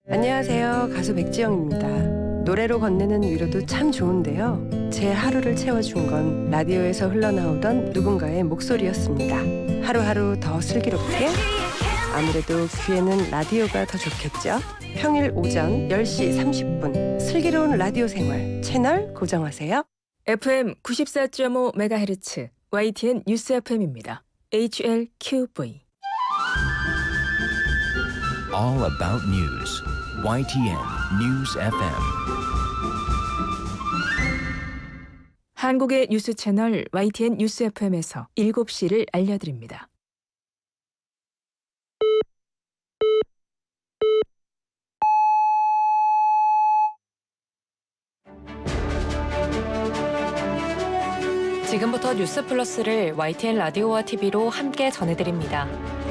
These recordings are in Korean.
안녕하세요. 가수 백지영입니다. 노래로 건네는 위로도 참 좋은데요. 제 하루를 채워준 건 라디오에서 흘러나오던 누군가의 목소리였습니다. 하루하루 더 슬기롭게, 아무래도 귀에는 라디오가 더 좋겠죠. 평일 오전 10시 30분 슬기로운 라디오 생활 채널 고정하세요. FM 94.5MHz YTN 뉴스 FM입니다. HLQV. All about news. YTN News FM. 한국의 뉴스 채널 YTN 뉴스 FM에서 7시를 알려드립니다. 지금부터 뉴스 플러스를 YTN 라디오와 TV로 함께 전해드립니다.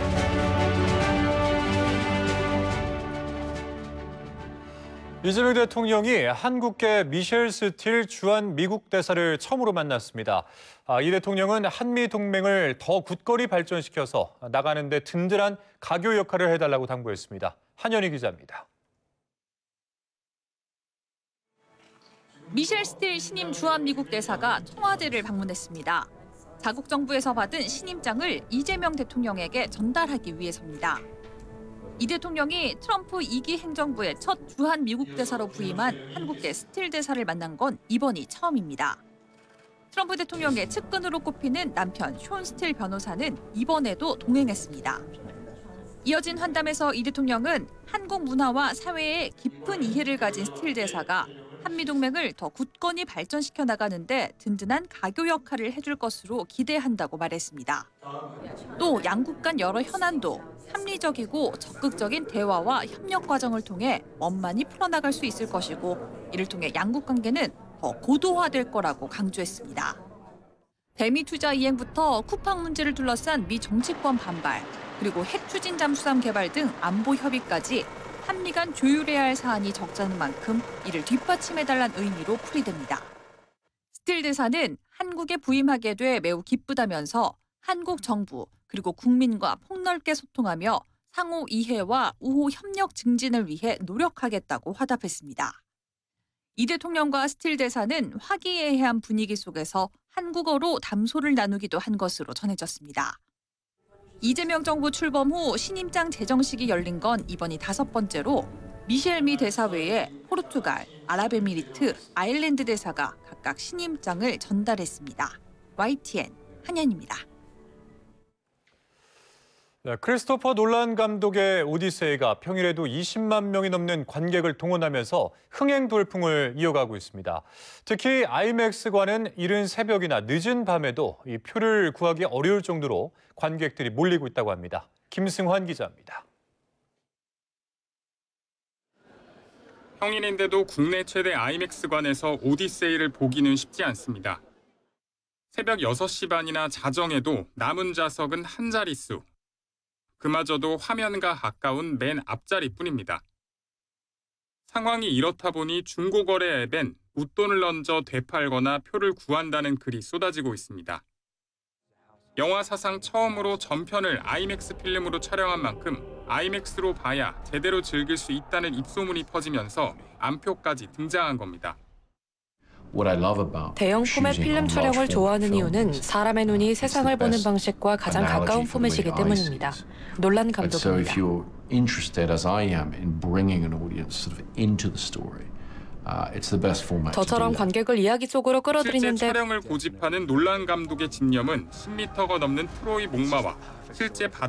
이재명 대통령이 한국계 미셸 스틸 주한 미국 대사를 처음으로 만났습니다. 이 대통령은 한미 동맹을 더 굳건히 발전시켜서 나가는 데 든든한 가교 역할을 해달라고 당부했습니다. 한연희 기자입니다. 미셸 스틸 신임 주한 미국 대사가 청와대를 방문했습니다. 자국 정부에서 받은 신임장을 이재명 대통령에게 전달하기 위해서입니다. 이 대통령이 트럼프 2기 행정부의 첫 주한 미국 대사로 부임한 한국계 스틸 대사를 만난 건 이번이 처음입니다. 트럼프 대통령의 측근으로 꼽히는 남편 숀 스틸 변호사는 이번에도 동행했습니다. 이어진 환담에서 이 대통령은 한국 문화와 사회에 깊은 이해를 가진 스틸 대사가 한미동맹을 더 굳건히 발전시켜 나가는데 든든한 가교 역할을 해줄 것으로 기대한다고 말했습니다. 또 양국 간 여러 현안도 합리적이고 적극적인 대화와 협력 과정을 통해 원만히 풀어나갈 수 있을 것이고 이를 통해 양국 관계는 더 고도화될 거라고 강조했습니다. 대미 투자 이행부터 쿠팡 문제를 둘러싼 미 정치권 반발, 그리고 핵 추진 잠수함 개발 등 안보 협의까지 한미 간 조율해야 할 사안이 적잖은 만큼 이를 뒷받침해달란 의미로 풀이됩니다. 스틸 대사는 한국에 부임하게 돼 매우 기쁘다면서 한국 정부 그리고 국민과 폭넓게 소통하며 상호 이해와 우호 협력 증진을 위해 노력하겠다고 화답했습니다. 이 대통령과 스틸 대사는 화기애애한 분위기 속에서 한국어로 담소를 나누기도 한 것으로 전해졌습니다. 이재명 정부 출범 후 신임장 제정식이 열린 건 이번이 5번째로 미셸 미 대사 외에 포르투갈, 아랍에미리트, 아일랜드 대사가 각각 신임장을 전달했습니다. YTN 한연입니다. 크리스토퍼 놀란 감독의 오디세이가 평일에도 20만 명이 넘는 관객을 동원하면서 흥행 돌풍을 이어가고 있습니다. 특히 아이맥스관은 이른 새벽이나 늦은 밤에도 이 표를 구하기 어려울 정도로 관객들이 몰리고 있다고 합니다. 김승환 기자입니다. 평일인데도 국내 최대 아이맥스관에서 오디세이를 보기는 쉽지 않습니다. 새벽 6시 반이나 자정에도 남은 좌석은 한 자릿수. 그마저도 화면과 가까운 맨 앞자리뿐입니다. 상황이 이렇다 보니 중고거래 앱엔 웃돈을 얹어 되팔거나 표를 구한다는 글이 쏟아지고 있습니다. 영화 사상 처음으로 전편을 아이맥스 필름으로 촬영한 만큼 아이맥스로 봐야 제대로 즐길 수 있다는 입소문이 퍼지면서 암표까지 등장한 겁니다. 대형 포맷 필름 촬영을 좋아하는 이유는 사람의 눈이 세상을 보는 방식과 가장 가까운 포맷이기 때문입니다. 놀란 감독입니다. 저처럼 관객을 이야기 속으로 끌어들이는데 실제 촬영을 고집하는 놀란 감독의 집념은 10m가 넘는 트로이 목마와 실제